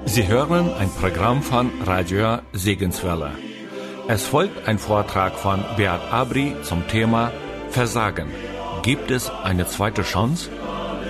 Sie hören ein Programm von Radio Segenswelle. Es folgt ein Vortrag von Beat Abri zum Thema Versagen. Gibt es eine zweite Chance?